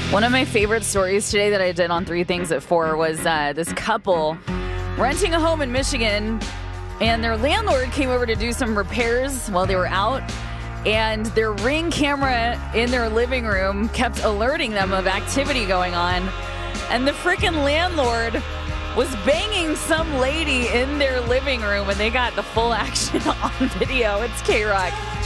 One of my favorite stories today that I did on 3 Things at 4 was this couple renting a home in Michigan, and their landlord came over to do some repairs while they were out, and their Ring camera in their living room kept alerting them of activity going on, and the freaking landlord was banging some lady in their living room, and they got the full action on video. It's K-Rock.